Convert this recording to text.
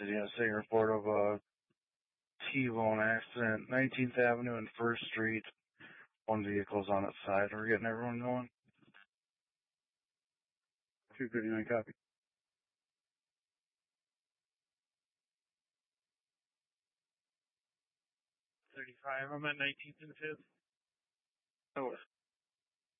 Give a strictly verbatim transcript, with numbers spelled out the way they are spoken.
City, a city report of a T-bone accident, nineteenth Avenue and first Street. One vehicle's on its side. We're getting everyone going. two thirty-nine copy. thirty-five, I'm at nineteenth and fifth. Oh,